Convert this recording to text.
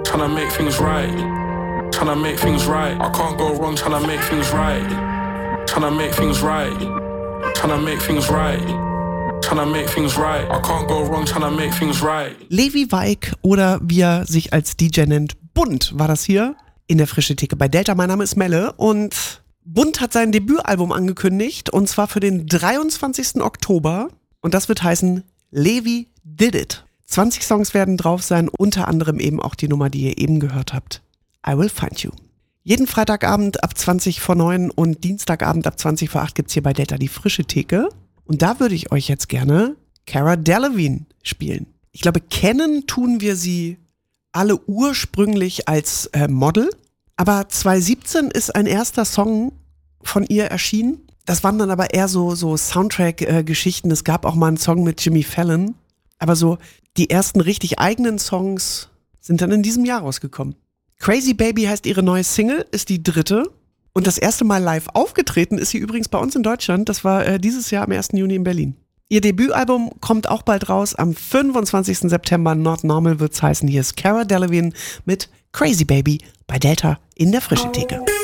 tryna make things right. Tryna make things right. I can't go wrong tryna make things right. Tryna make things right. Tryna make things right. Tryna make things right. I can't go wrong tryna make things right. Levi Weig oder wie er sich als DJ nennt, Bunt, war das hier in der Frische Theke bei Delta. Mein Name ist Melle und Bunt hat sein Debütalbum angekündigt und zwar für den 23. Oktober und das wird heißen Levi Did It. 20 Songs werden drauf sein, unter anderem eben auch die Nummer, die ihr eben gehört habt. I Will Find You. Jeden Freitagabend ab 20 vor 9 und Dienstagabend ab 20 vor 8 gibt's hier bei Delta die Frische Theke. Und da würde ich euch jetzt gerne Cara Delevingne spielen. Ich glaube, kennen tun wir sie alle ursprünglich als Model. Aber 2017 ist ein erster Song von ihr erschienen. Das waren dann aber eher so Soundtrack-Geschichten. Es gab auch mal einen Song mit Jimmy Fallon. Aber so die ersten richtig eigenen Songs sind dann in diesem Jahr rausgekommen. Crazy Baby heißt ihre neue Single, ist die 3. Und das erste Mal live aufgetreten ist sie übrigens bei uns in Deutschland. Das war dieses Jahr am 1. Juni in Berlin. Ihr Debütalbum kommt auch bald raus. Am 25. September, Not Normal wird's heißen. Hier ist Cara Delevingne mit Crazy Baby bei Delta in der Frische Theke.